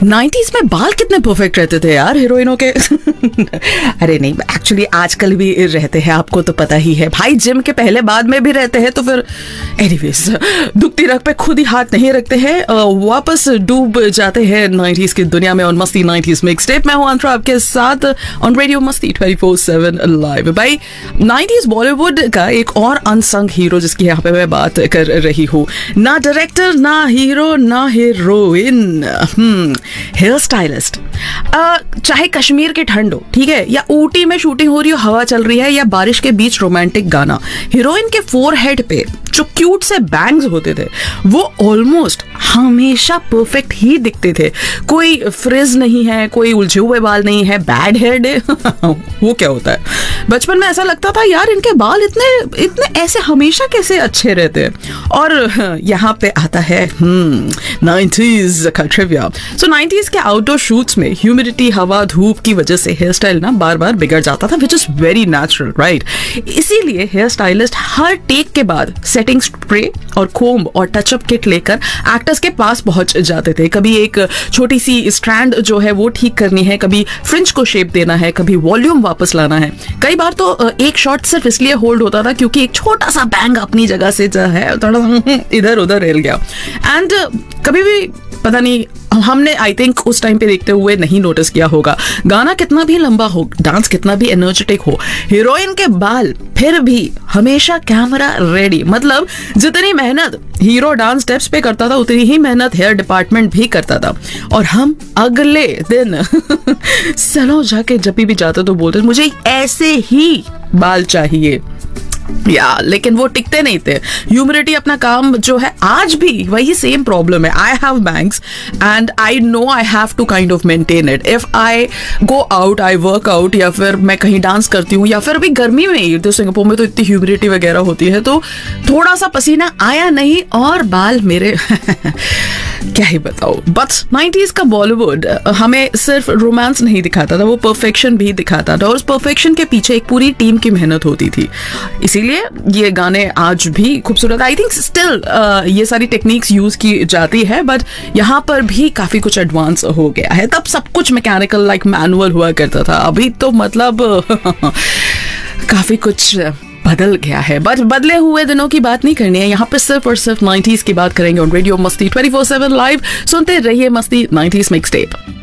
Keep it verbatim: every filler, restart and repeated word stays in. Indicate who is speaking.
Speaker 1: Nineties में बाल कितने परफेक्ट रहते थे यार हीरोइनों के। अरे नहीं, एक्चुअली आजकल भी रहते हैं, आपको तो पता ही है भाई, जिम के पहले बाद में भी रहते हैं, तो फिर एनीवेज दुखती रग पे खुद ही हाथ नहीं रखते हैं, वापस डूब जाते हैं नाइंटीज़ की दुनिया में। ऑन मस्ती नाइंटीज़ मिक्स टेप मैं हूं अंतरा आपके साथ ऑन रेडियो मस्ती ट्वेंटी फोर सेवन लाइव। भाई नाइंटीज़ बॉलीवुड का एक और अनसंग हीरो जिसकी यहाँ पे मैं बात कर रही हूँ, ना डायरेक्टर ना हीरो ना हीरोइन, हेयर स्टाइलिस्ट। चाहे कश्मीर की ठंड हो, ठीक है, या ऊटी में शूटिंग हो रही हो, हवा चल रही है, या बारिश के बीच रोमांटिक गाना, हीरोइन के फोरहेड पे जो क्यूट से बैंग्स होते थे वो ऑलमोस्ट हमेशा परफेक्ट ही दिखते थे। कोई फ्रिज नहीं है, कोई उलझे हुए बाल नहीं है, बैड हेयर डे वो क्या होता है। बचपन में ऐसा लगता था यार इनके बाल इतने इतने ऐसे हमेशा कैसे अच्छे रहते हैं। और यहाँ पे आता है नाइंटीज़ का ट्रिविया। सो नाइंटीज़ के आउटडोर शूट्स में ह्यूमिडिटी, हवा, धूप की वजह से हेयर स्टाइल ना बार बार बिगड़ जाता था, which is very natural, right. इसीलिए हेयर स्टाइलिस्ट हर टेक के बाद सेटिंग स्प्रे और कोम्ब और टचअप किट लेकर एक्टर्स के पास पहुंच जाते थे। कभी एक छोटी सी स्ट्रैंड जो है वो ठीक करनी है, कभी फ्रिंज को शेप देना है, कभी वॉल्यूम वापस लाना है। कई बार तो एक शॉट सिर्फ इसलिए होल्ड होता था क्योंकि एक छोटा सा बैंग अपनी जगह से जो है थोड़ा इधर उधर हिल गया। एंड कभी भी पता नहीं, हमने आई थिंक उस टाइम पे देखते हुए नहीं नोटिस किया होगा, गाना कितना भी लंबा हो, डांस कितना भी एनर्जेटिक हो, हीरोइन के बाल फिर भी हमेशा कैमरा रेडी। मतलब जितनी मेहनत हीरो डांस स्टेप्स पे करता था उतनी ही मेहनत हेयर डिपार्टमेंट भी करता था। और हम अगले दिन सैलून जाके जब भी जाते तो बोलते मुझे ऐसे ही बाल चाहिए या, लेकिन वो टिकते नहीं थे। ह्यूमिडिटी अपना काम जो है, आज भी वही सेम प्रॉब्लम है। I have bangs and I know I have to kind of maintain it. If I go out, I work out, या फिर मैं कहीं डांस करती हूँ, या फिर अभी गर्मी में ही तो सिंगापुर में तो इतनी ह्यूमिडिटी वगैरह होती है, तो थोड़ा सा पसीना आया नहीं और बाल मेरे क्या ही बताओ। बट नाइंटीज़ का बॉलीवुड हमें सिर्फ रोमांस नहीं दिखाता था, वो परफेक्शन भी दिखाता था, और उस परफेक्शन के पीछे एक पूरी टीम की मेहनत होती थी। इसीलिए ये गाने आज भी खूबसूरत, आई थिंक स्टिल ये सारी टेक्निक्स यूज की जाती है, बट यहाँ पर भी काफी कुछ एडवांस हो गया है। तब सब कुछ मैकेनिकल लाइक मैनुअल हुआ करता था, अभी तो मतलब काफी कुछ बदल गया है। बट बदले हुए दिनों की बात नहीं करनी है, यहाँ पे सिर्फ और सिर्फ नाइंटीज़ की बात करेंगे ऑन रेडियो मस्ती ट्वेंटी फोर सेवन लाइव। सुनते रहिए मस्ती नाइंटीज़ मिक्स टेप।